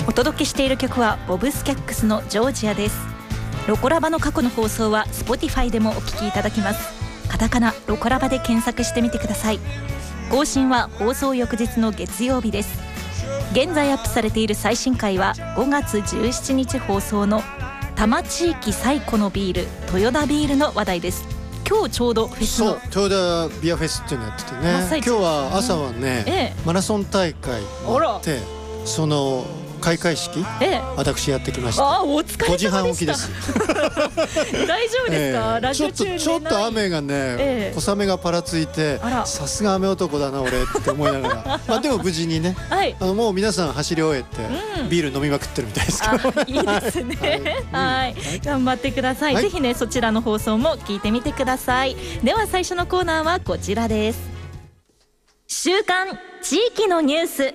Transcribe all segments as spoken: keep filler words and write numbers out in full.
お届けしている曲はボブスキャックスのジョージアです。ロコラバの過去の放送は Spotify でもお聞きいただきます。カタカナロコラバで検索してみてください。更新は放送翌日の月曜日です。現在アップされている最新回はごがつじゅうしちにち放送の多摩地域最古のビール豊田ビールの話題です。今日ちょうどフェスのそう豊田ビアフェスっていうのやっててね、今日は朝はね、ええ、マラソン大会もあって、その開会式、ええ、私やってきました。 あ、お疲れ様でした。ごじはん起きです大丈夫ですか、ええ、ラジオ中にちょっとちょっと雨がね、ええ、小雨がパラついて、さすが雨男だな俺って思いながらまあでも無事にね、はい、あのもう皆さん走り終えて、うん、ビール飲みまくってるみたいですけどいいですねはい、はい、頑張ってください、はい、ぜひねそちらの放送も聞いてみてください。では最初のコーナーはこちらです。週刊地域のニュース。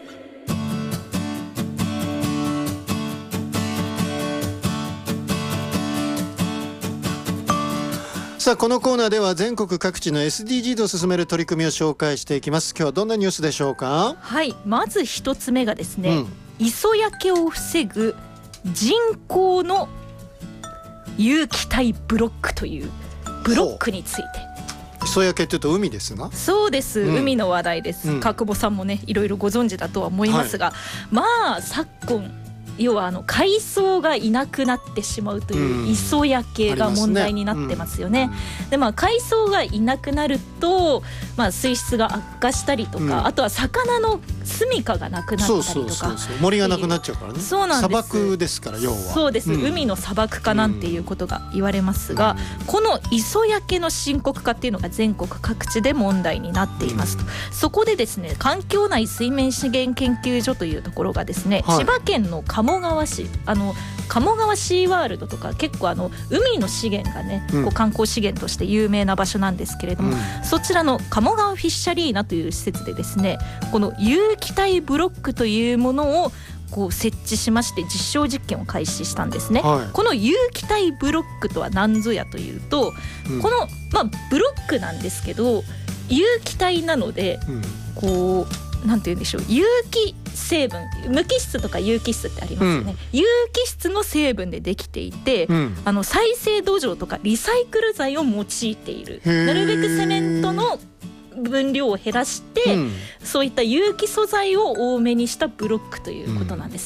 さあこのコーナーでは全国各地の エスディージー で進める取り組みを紹介していきます。今日はどんなニュースでしょうか。 はい、まず一つ目がですね、うん、磯焼けを防ぐ人工の有機体ブロックというブロックについて。 磯焼けというと海ですが。 そうです、うん、海の話題です、うん、川久保さんもねいろいろご存知だとは思いますが、はい、まあ昨今要はあの海藻がいなくなってしまうという磯焼けが問題になってますよね。でまあ海藻がいなくなると、まあ、水質が悪化したりとか、うん、あとは魚の住処がなくなったりとか、そうそうそうそう、 森がなくなっちゃうからね。 そうなんです。 砂漠ですから要は。 そうです、うん、海の砂漠化なんていうことが言われますが、うん、この磯焼けの深刻化っていうのが全国各地で問題になっていますと、うん、そこでですね環境内水面資源研究所というところがですね、はい、千葉県の鴨川市、あの鴨川シーワールドとか結構あの海の資源がね、うん、こう観光資源として有名な場所なんですけれども、うん、そちらの鴨川フィッシャリーナという施設でですね、この有機体ブロックというものをこう設置しまして実証実験を開始したんですね、はい、この有機体ブロックとは何ぞやというと、うん、この、まあ、ブロックなんですけど有機体なので、うん、こうなんて言うんでしょう、有機成分、無機質とか有機質ってありますよね、うん、有機質の成分でできていて、うん、あの再生土壌とかリサイクル材を用いている、なるべくセメントの分量を減らして、うん、そういった有機素材を多めにしたブロックということなんです